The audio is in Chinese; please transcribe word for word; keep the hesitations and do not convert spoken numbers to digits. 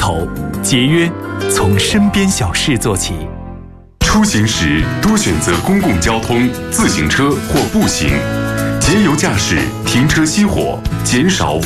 头，节约从身边小事做起。 出行时多选择公共交通、自行车或步行，节油驾驶，停车熄火，减少